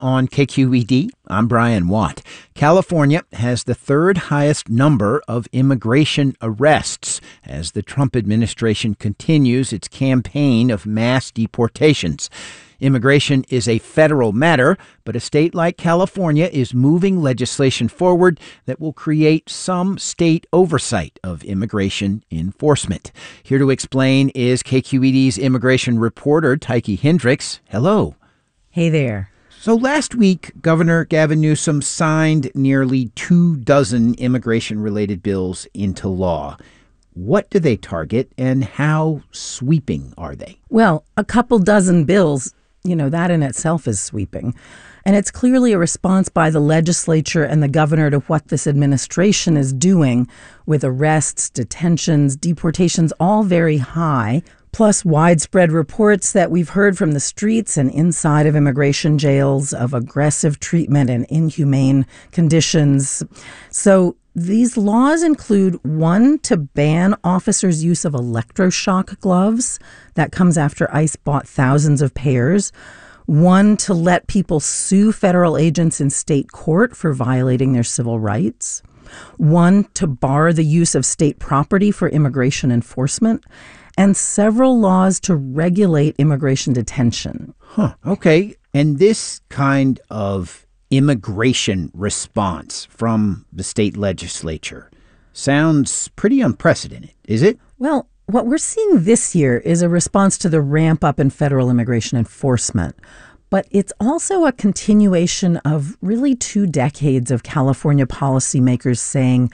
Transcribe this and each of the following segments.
on KQED. I'm Brian Watt. California has the third highest number of immigration arrests as the Trump administration continues its campaign of mass deportations. Immigration is a federal matter, but a state like California is moving legislation forward that will create some state oversight of immigration enforcement. Here to explain is KQED's immigration reporter, Tyche Hendricks. Hello. Hey there. So last week, Governor Gavin Newsom signed nearly 24 immigration-related bills into law. What do they target, and how sweeping are they? Well, a couple dozen bills, that in itself is sweeping. And it's clearly a response by the legislature and the governor to what this administration is doing with arrests, detentions, deportations, all very high, plus widespread reports that we've heard from the streets and inside of immigration jails of aggressive treatment and inhumane conditions. So these laws include one, to ban officers' use of electroshock gloves. That comes after ICE bought thousands of pairs. One, to let people sue federal agents in state court for violating their civil rights. One, to bar the use of state property for immigration enforcement. And several laws to regulate immigration detention. Okay. And this kind of immigration response from the state legislature sounds pretty unprecedented, is it? Well, what we're seeing this year is a response to the ramp up in federal immigration enforcement. But it's also a continuation of really 2 decades of California policymakers saying,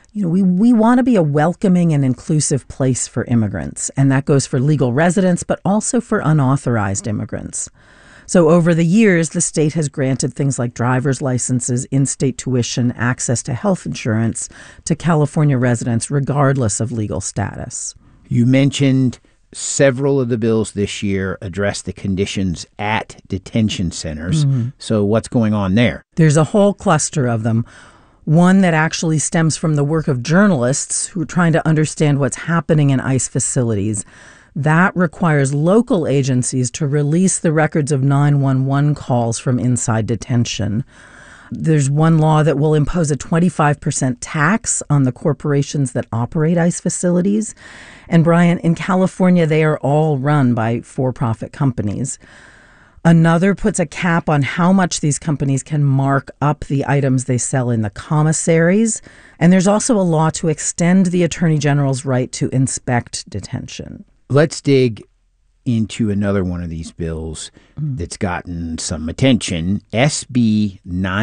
we want to be a welcoming and inclusive place for immigrants. And that goes for legal residents, but also for unauthorized immigrants. So over the years, the state has granted things like driver's licenses, in-state tuition, access to health insurance to California residents, regardless of legal status. You mentioned several of the bills this year address the conditions at detention centers. So what's going on there? There's a whole cluster of them. One that actually stems from the work of journalists who are trying to understand what's happening in ICE facilities. That requires local agencies to release the records of 911 calls from inside detention. There's one law that will impose a 25% tax on the corporations that operate ICE facilities. And Brian, in California, they are all run by for-profit companies. Another puts a cap on how much these companies can mark up the items they sell in the commissaries. And there's also a law to extend the Attorney General's right to inspect detention. Let's dig into another one of these bills that's gotten some attention, SB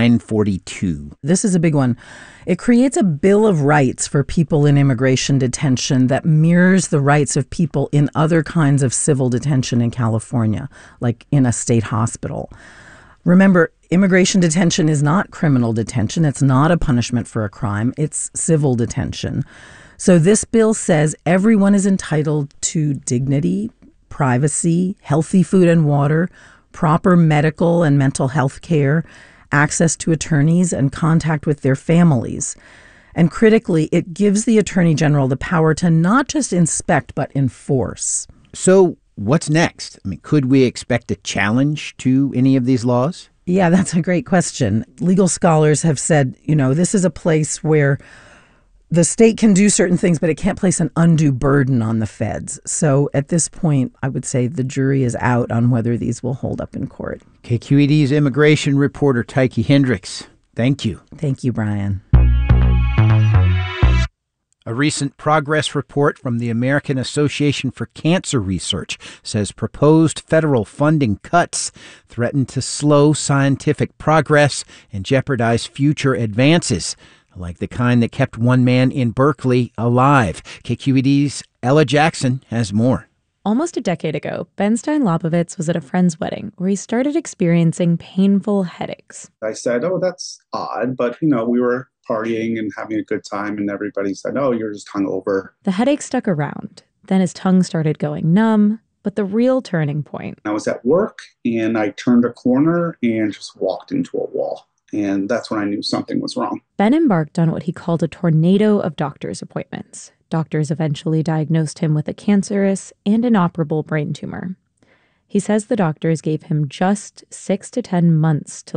942. This is a big one. It creates a Bill of Rights for people in immigration detention that mirrors the rights of people in other kinds of civil detention in California, like in a state hospital. Remember, immigration detention is not criminal detention. It's not a punishment for a crime. It's civil detention. So this bill says everyone is entitled to dignity, privacy, healthy food and water, proper medical and mental health care, access to attorneys, and contact with their families. And critically, it gives the Attorney General the power to not just inspect, but enforce. So what's next? Could we expect a challenge to any of these laws? Yeah, that's a great question. Legal scholars have said, this is a place where the state can do certain things, but it can't place an undue burden on the feds. So at this point, I would say the jury is out on whether these will hold up in court. KQED's immigration reporter, Tyche Hendricks. Thank you. Thank you, Brian. A recent progress report from the American Association for Cancer Research says proposed federal funding cuts threaten to slow scientific progress and jeopardize future advances, like the kind that kept one man in Berkeley alive. KQED's Ella Jackson has more. Almost a decade ago, Ben Stein Lobovitz was at a friend's wedding where he started experiencing painful headaches. I said, that's odd, but, we were partying and having a good time, and everybody said, you're just hungover. The headache stuck around. Then his tongue started going numb. But the real turning point. I was at work, and I turned a corner and just walked into a wall. And that's when I knew something was wrong. Ben embarked on what he called a tornado of doctor's appointments. Doctors eventually diagnosed him with a cancerous and inoperable brain tumor. He says the doctors gave him just 6 to 10 months to